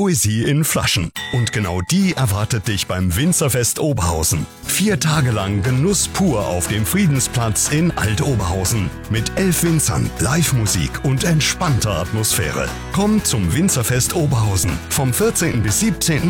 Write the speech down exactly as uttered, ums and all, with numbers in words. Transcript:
Poesie in Flaschen. Und genau die erwartet dich beim Winzerfest Oberhausen. Vier Tage lang Genuss pur auf dem Friedensplatz in Alt-Oberhausen. Mit elf Winzern, Live-Musik und entspannter Atmosphäre. Komm zum Winzerfest Oberhausen vom vierzehnten bis siebzehnten